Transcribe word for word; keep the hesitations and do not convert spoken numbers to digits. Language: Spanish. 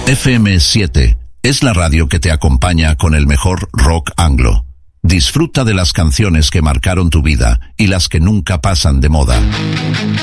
F M siete es la radio que te acompaña con el mejor rock anglo. Disfruta de las canciones que marcaron tu vida y las que nunca pasan de moda.